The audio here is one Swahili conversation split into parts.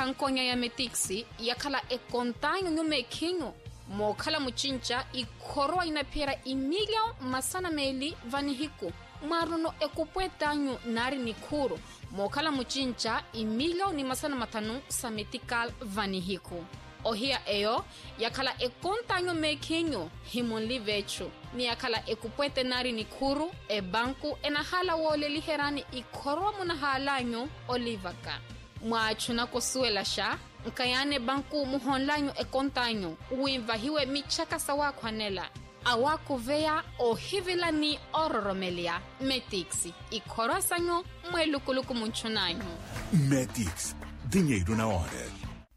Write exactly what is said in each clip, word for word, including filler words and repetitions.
kankonya ya metiksi yakala e kontanyo nyume kinyo mokala muchincha ikoroa inapera imilio masana meli vanihiku maruno ekupwetanyo nari nikuru mokala muchincha imilio ni masana matanu sa metikal vanihiku ohia eyo yakala e kontanyo mekinyo himonli vechu ni yakala ekupwete nari nikuru e banku enahala wole liherani ikoroa munahalanyo olivaka mwachuna kosuela sha nkayane banku muhonlanyo e kontanyo uimvahiwe michaka sawa kwanela awako vea o hivila ni ororomelia Metix ikorosanyo mwelukuluku munchunanyo. Metix, dinheiro na hora.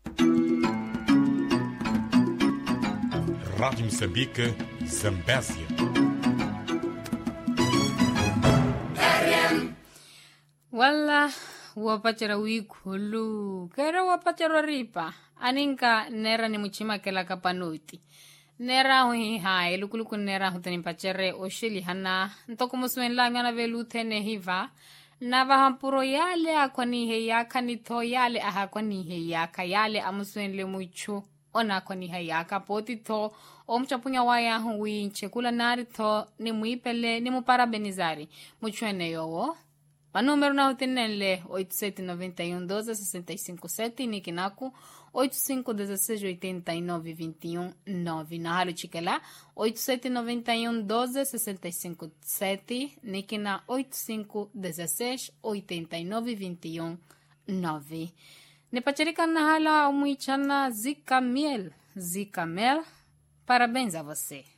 Rádio Moçambique, Zambésia. Wala wapachara wikulu kera wapachara ripa aninka nera ni muchima kela kapanuti nera hui hai lukuluku nera hutani pachere oshili hana ntoko muswen langa na velute ne hiva na vahampuro yale akwani he yaka ni to yale aha kwani he yaka yale amuswen le muchu ona kwani he yaka poti to omchapunya waya hui nchekula nari to ni muipele ni muparabenizari muchwene yowo pa número na utinenle oito sete nove um doze sessenta e cinco sete nikinaku oito cinco um seis oitenta e nove vinte e um nove na halo chikela oito sete nove um doze sessenta e cinco sete nikina oito cinco um seis oitenta e nove vinte e um nove Nepachirika na hala umuichana Zika Miel Zika Mel parabéns a você.